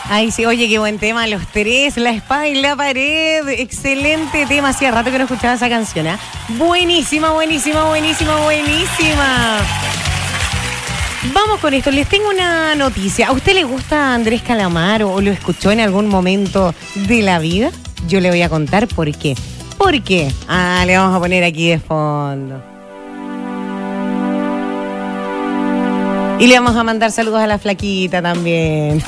Ay, sí, oye, qué buen tema, los tres, la espada y la pared. Excelente tema, hacía rato que no escuchaba esa canción, ¿eh? Buenísima, buenísima, buenísima, buenísima. Vamos con esto, les tengo una noticia. ¿A usted le gusta Andrés Calamaro o lo escuchó en algún momento de la vida? Yo le voy a contar por qué. ¿Por qué? Le vamos a poner aquí de fondo. Y le vamos a mandar saludos a la flaquita también.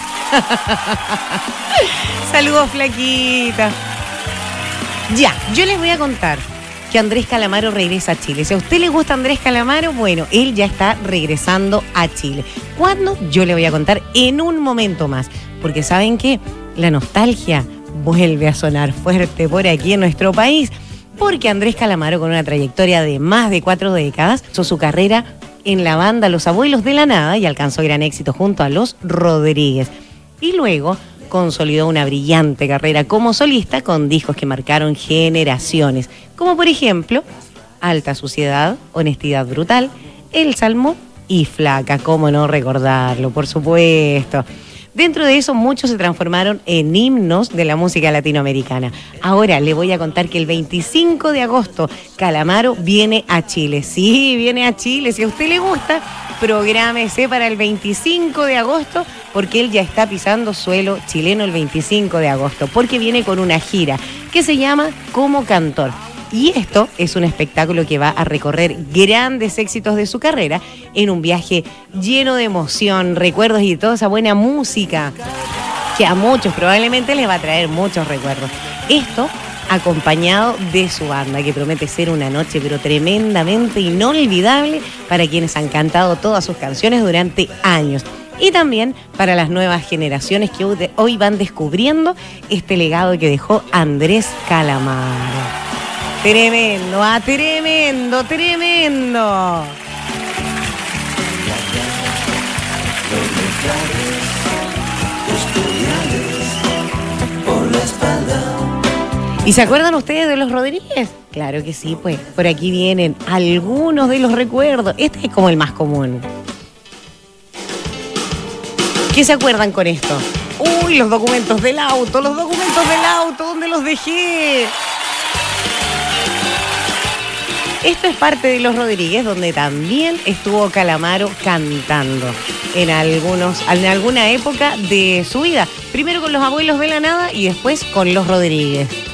Saludos, flaquita. Ya, yo les voy a contar que Andrés Calamaro regresa a Chile. Si a usted le gusta Andrés Calamaro, bueno, él ya está regresando a Chile. ¿Cuándo? Yo le voy a contar en un momento más. Porque ¿saben qué? La nostalgia vuelve a sonar fuerte por aquí en nuestro país. Porque Andrés Calamaro, con una trayectoria de más de 4 décadas, hizo su carrera en la banda Los Abuelos de la Nada y alcanzó gran éxito junto a Los Rodríguez. Y luego consolidó una brillante carrera como solista con discos que marcaron generaciones, como por ejemplo Alta Suciedad, Honestidad Brutal, El Salmo y Flaca, cómo no recordarlo, por supuesto. Dentro de eso, muchos se transformaron en himnos de la música latinoamericana. Ahora le voy a contar que el 25 de agosto Calamaro viene a Chile. Sí, viene a Chile. Si a usted le gusta, prográmese para el 25 de agosto, porque él ya está pisando suelo chileno el 25 de agosto, porque viene con una gira que se llama Como Cantor. Y esto es un espectáculo que va a recorrer grandes éxitos de su carrera en un viaje lleno de emoción, recuerdos y toda esa buena música que a muchos probablemente les va a traer muchos recuerdos. Esto acompañado de su banda, que promete ser una noche pero tremendamente inolvidable para quienes han cantado todas sus canciones durante años. Y también para las nuevas generaciones que hoy van descubriendo este legado que dejó Andrés Calamaro. Tremendo, tremendo, tremendo. ¿Y se acuerdan ustedes de Los Rodríguez? Claro que sí, pues por aquí vienen algunos de los recuerdos. Este es como el más común. ¿Qué se acuerdan con esto? Uy, los documentos del auto, ¿dónde los dejé? Esto es parte de Los Rodríguez, donde también estuvo Calamaro cantando en alguna época de su vida. Primero con Los Abuelos de la Nada y después con Los Rodríguez.